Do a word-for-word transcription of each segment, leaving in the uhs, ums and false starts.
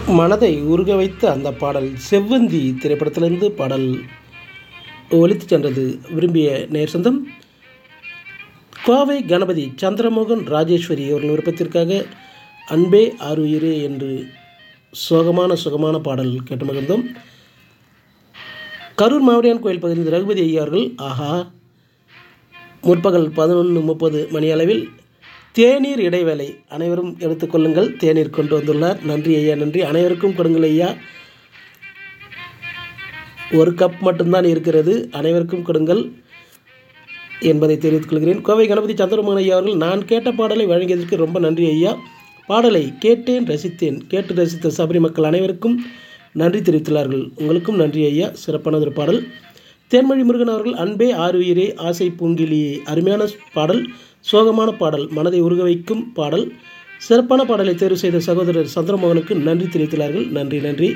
மனதை உருக வைத்த அந்த பாடல் செவ்வந்தி திரைப்படத்திலிருந்து பாடல் ஒலித்து சென்றது. விரும்பிய நேர் சொந்தம் கோவை கணபதி சந்திரமோகன் ராஜேஸ்வரி அவர்கள் விருப்பத்திற்காக அன்பே ஆருயிரே என்று சோகமான சுகமான பாடல் கேட்டு மகிழ்ந்தோம். கரூர் மாவடியான் கோயில் பகுதியில் ரகுபதி ஐயா அவர்கள் ஆஹா முற்பகல் பதினொன்று முப்பது மணி அளவில் தேநீர் இடைவேளை அனைவரும் எடுத்துக்கொள்ளுங்கள், தேநீர் கொண்டு வந்துள்ளார். நன்றி ஐயா, நன்றி. அனைவருக்கும் கொடுங்கள் ஐயா. ஒரு கப் மட்டும்தான் இருக்கிறது, அனைவருக்கும் கொடுங்கள் என்பதை தெரிவித்துக் கொள்கிறேன். கோவை கணபதி சந்திரமோகன் ஐயா அவர்கள் நான் கேட்ட பாடலை வழங்கியதற்கு ரொம்ப நன்றி ஐயா. பாடலை கேட்டேன், ரசித்தேன். கேட்டு ரசித்த சபரி மக்கள் அனைவருக்கும் நன்றி தெரிவித்துள்ளார்கள். உங்களுக்கும் நன்றி ஐயா. சிறப்பானதொரு பாடல். தேன்மொழி முருகன் அவர்கள் அன்பே ஆருயிரே ஆசை பூங்கிலியே அருமையான பாடல், சோகமான பாடல், மனதை உருக வைக்கும் பாடல். சிறப்பான பாடலை தேர்வு செய்த சகோதரர் சந்திரமோகனுக்கு நன்றி தெரிவித்துள்ளார்கள். நன்றி நன்றி.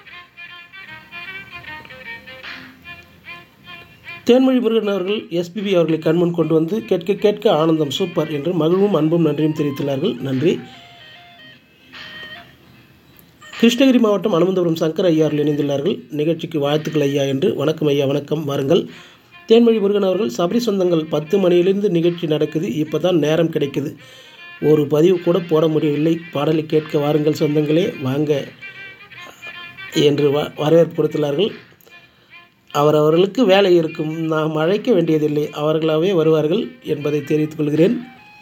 தேன்மொழி முருகன் அவர்கள் எஸ்பிபி அவர்களை கண்முன் கொண்டு வந்து கேட்க கேட்க ஆனந்தம் சூப்பர் என்று மகிழ்வும் அன்பும் நன்றியும் தெரிவித்துள்ளார்கள். நன்றி. கிருஷ்ணகிரி மாவட்டம் அனுமந்தபுரம் சங்கர் ஐயா அவர்கள் இணைந்துள்ளார்கள். நிகழ்ச்சிக்கு வாழ்த்துக்கள் ஐயா என்று. வணக்கம் ஐயா, வணக்கம், வாருங்கள். தேன்மொழி முருகன் அவர்கள் சபரி சொந்தங்கள் பத்து மணியிலிருந்து நிகழ்ச்சி நடக்குது, இப்போ தான் நேரம் கிடைக்குது, ஒரு பதிவு கூட போட முடியவில்லை, பாடலை கேட்க வாருங்கள் சொந்தங்களே வாங்க என்று வ வரவேற்பு கொடுத்துள்ளார்கள். அவர் அவர்களுக்கு வேலை இருக்கும், நாம் அழைக்க வேண்டியதில்லை, அவர்களாகவே வருவார்கள் என்பதை தெரிவித்துக் கொள்கிறேன்.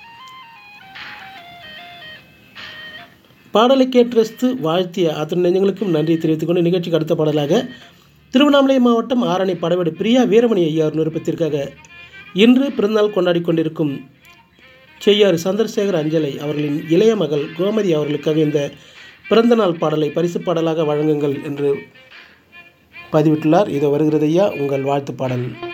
பாடலை கேட்டு ரசித்து வாழ்த்திய அத்தனை நெஞ்சங்களுக்கும் நன்றி தெரிவித்துக் கொண்டு நிகழ்ச்சிக்கு அடுத்த பாடலாக திருவண்ணாமலை மாவட்டம் ஆரணி படவேடு பிரியா வீரமணி ஐயா விருப்பத்திற்காக இன்று பிறந்தநாள் கொண்டாடி கொண்டிருக்கும் செய்யாறு சந்திரசேகர் அஞ்சலை அவர்களின் இளைய மகள் கோமதி அவர்களுக்காக இந்த பிறந்தநாள் பாடலை பரிசு பாடலாக வழங்குங்கள் என்று பதிவிட்டுள்ளார். இதோ வருகிறது ஐயா உங்கள் வாழ்த்து பாடல்.